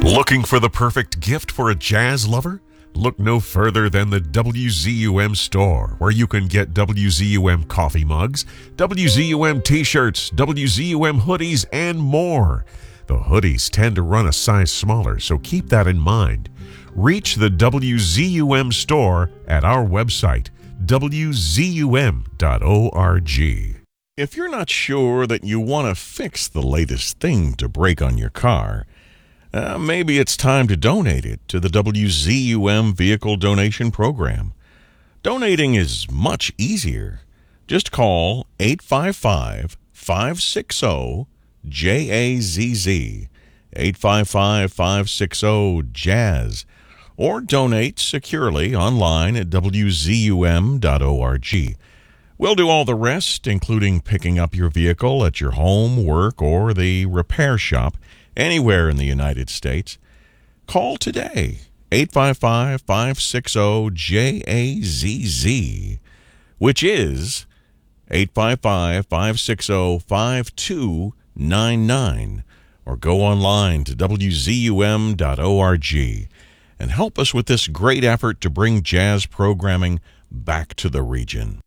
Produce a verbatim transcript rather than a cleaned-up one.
Looking for the perfect gift for a jazz lover? Look no further than the W Z U M store, where you can get W Z U M coffee mugs, W Z U M t-shirts, W Z U M hoodies, and more. The hoodies tend to run a size smaller, so keep that in mind. Reach the W Z U M store at our website, W Z U M dot org. If you're not sure that you want to fix the latest thing to break on your car, Uh, maybe it's time to donate it to the W Z U M Vehicle Donation Program. Donating is much easier. Just call eight five five, five six zero, J A Z Z, eight five five, five six zero, Jazz, or donate securely online at W Z U M dot org. We'll do all the rest, including picking up your vehicle at your home, work, or the repair shop anywhere in the United States. Call today, eight five five, five six zero, J A Z Z, which is eight five five, five six zero, five two nine nine, or go online to W Z U M dot org and help us with this great effort to bring jazz programming back to the region.